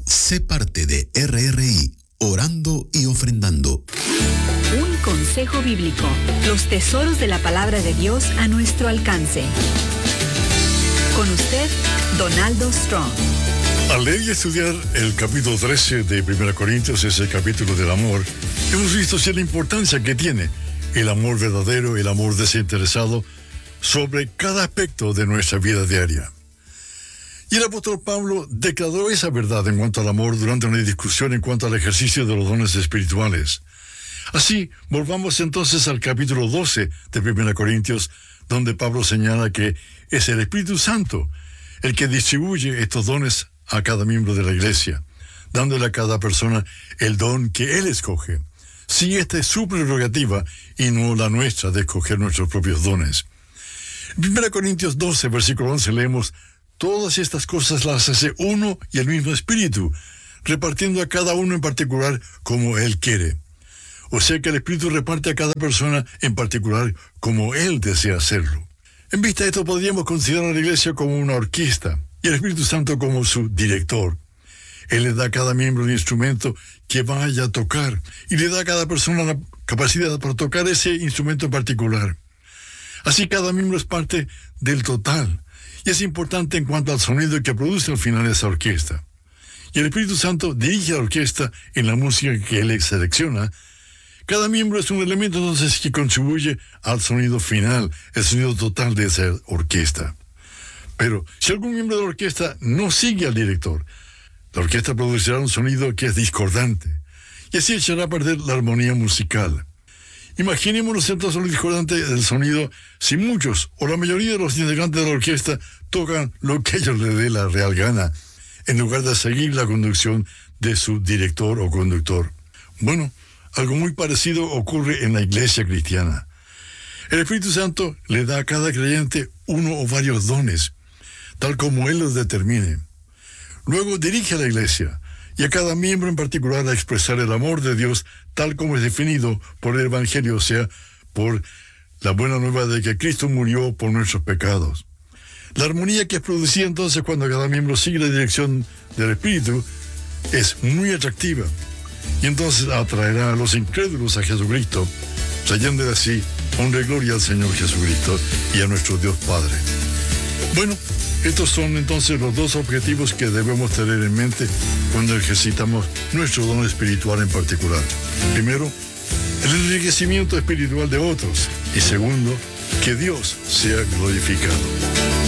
Sé parte de RRI, orando y ofrendando. Un consejo bíblico. Los tesoros de la palabra de Dios a nuestro alcance. Con usted, Donaldo Strong. Al leer y estudiar el capítulo 13 de 1 Corintios, ese capítulo del amor, hemos visto la importancia que tiene el amor verdadero, el amor desinteresado, sobre cada aspecto de nuestra vida diaria. Y el apóstol Pablo declaró esa verdad en cuanto al amor durante una discusión en cuanto al ejercicio de los dones espirituales. Así, volvamos entonces al capítulo 12 de 1 Corintios, donde Pablo señala que es el Espíritu Santo el que distribuye estos dones a cada miembro de la iglesia, dándole a cada persona el don que él escoge. Sí, esta es su prerrogativa y no la nuestra de escoger nuestros propios dones. En 1 Corintios 12, versículo 11, leemos: todas estas cosas las hace uno y el mismo Espíritu, repartiendo a cada uno en particular como Él quiere. O sea que el Espíritu reparte a cada persona en particular como Él desea hacerlo. En vista de esto, podríamos considerar a la iglesia como una orquesta y el Espíritu Santo como su director. Él le da a cada miembro un instrumento que vaya a tocar y le da a cada persona la capacidad para tocar ese instrumento en particular. Así cada miembro es parte del total. Y es importante en cuanto al sonido que produce al final esa orquesta. Y el Espíritu Santo dirige la orquesta en la música que Él selecciona. Cada miembro es un elemento entonces que contribuye al sonido final, el sonido total de esa orquesta. Pero si algún miembro de la orquesta no sigue al director, la orquesta producirá un sonido que es discordante. Y así echará a perder la armonía musical. Imaginémonos entonces lo discordante del sonido si muchos o la mayoría de los integrantes de la orquesta tocan lo que ellos les dé la real gana, en lugar de seguir la conducción de su director o conductor. Bueno, algo muy parecido ocurre en la iglesia cristiana. El Espíritu Santo le da a cada creyente uno o varios dones, tal como Él los determine. Luego dirige a la iglesia y a cada miembro en particular a expresar el amor de Dios tal como es definido por el Evangelio, o sea, por la buena nueva de que Cristo murió por nuestros pecados. La armonía que es producida entonces cuando cada miembro sigue la dirección del Espíritu es muy atractiva y entonces atraerá a los incrédulos a Jesucristo, trayéndole así honra y gloria al Señor Jesucristo y a nuestro Dios Padre. Bueno, estos son entonces los dos objetivos que debemos tener en mente cuando ejercitamos nuestro don espiritual en particular. Primero, el enriquecimiento espiritual de otros. Y segundo, que Dios sea glorificado.